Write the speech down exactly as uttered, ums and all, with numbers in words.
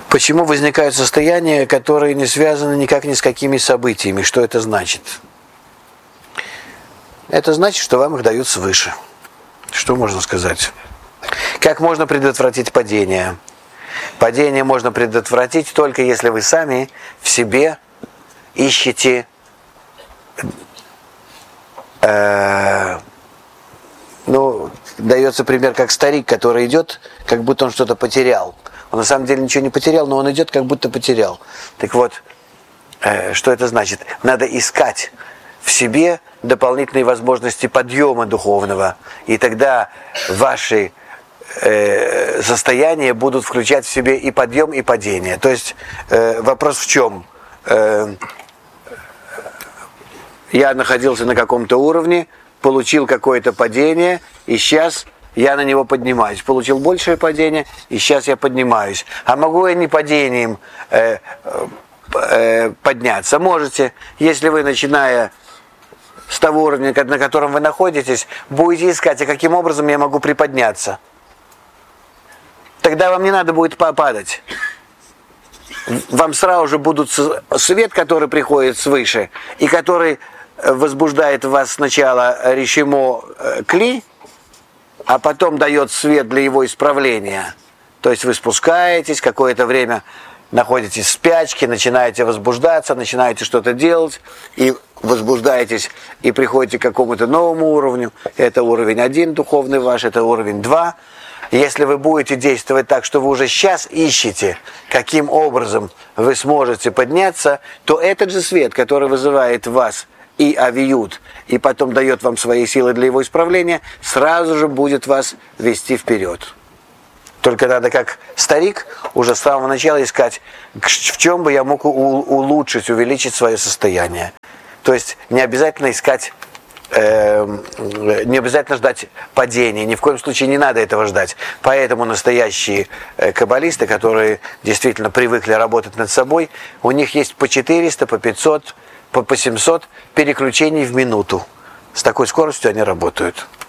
Почему возникают состояния, которые не связаны никак ни с какими событиями? Что это значит? Это значит, что вам их дают свыше. Что можно сказать? Как можно предотвратить падение? Падение можно предотвратить только если вы сами в себе ищете э, ну, дается пример, как старик, который идет, как будто он что-то потерял. Он на самом деле ничего не потерял, но он идет, как будто потерял. Так вот, э, что это значит? Надо искать в себе дополнительные возможности подъема духовного, и тогда ваши э, состояния будут включать в себе и подъем, и падение. То есть э, вопрос в чем? Э, я находился на каком-то уровне, получил какое-то падение, и сейчас я на него поднимаюсь. Получил большее падение, и сейчас я поднимаюсь. А могу я не падением э, э, подняться? Можете, если вы, начиная с того уровня, на котором вы находитесь, будете искать, а каким образом я могу приподняться. Тогда вам не надо будет падать. Вам сразу же будут свет, который приходит свыше, и который возбуждает в вас сначала решимо кли, а потом дает свет для его исправления. То есть вы спускаетесь, какое-то время находитесь в спячке, начинаете возбуждаться, начинаете что-то делать, и возбуждаетесь, и приходите к какому-то новому уровню. Это уровень один духовный ваш, это уровень два. Если вы будете действовать так, что вы уже сейчас ищете, каким образом вы сможете подняться, то этот же свет, который вызывает в вас и авиют, и потом дает вам свои силы для его исправления, сразу же будет вас вести вперед. Только надо, как старик, уже с самого начала искать, в чем бы я мог улучшить, увеличить свое состояние. То есть не обязательно искать, э, не обязательно ждать падения, ни в коем случае не надо этого ждать. Поэтому настоящие каббалисты, которые действительно привыкли работать над собой, у них есть по четыреста, по пятьсот, по семьсот переключений в минуту. С такой скоростью они работают.